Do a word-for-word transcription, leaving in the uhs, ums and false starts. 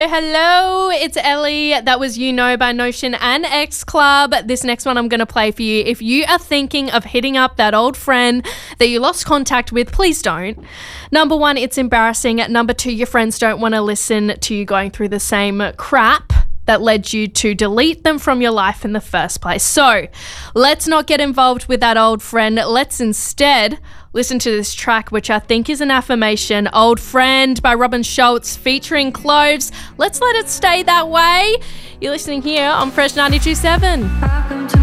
Hello, it's Ellie. That was You Know by Notion and X Club. This next one I'm going to play for you. If you are thinking of hitting up that old friend that you lost contact with, please don't. Number one, it's embarrassing. Number two, your friends don't want to listen to you going through the same crap that led you to delete them from your life in the first place. So let's not get involved with that old friend. Let's instead listen to this track, which I think is an affirmation. Old Friend by Robin Schultz featuring Cloves. Let's let it stay that way. You're listening here on Fresh ninety-two point seven.